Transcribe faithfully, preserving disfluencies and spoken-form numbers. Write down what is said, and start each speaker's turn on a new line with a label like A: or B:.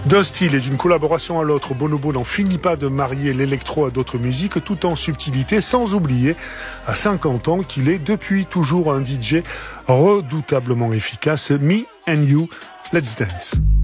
A: D'un style et d'une collaboration à l'autre, Bonobo n'en finit pas de marier l'électro à d'autres musiques tout en subtilité, sans oublier à cinquante ans qu'il est depuis toujours un D J redoutablement efficace. Me and You, let's dance.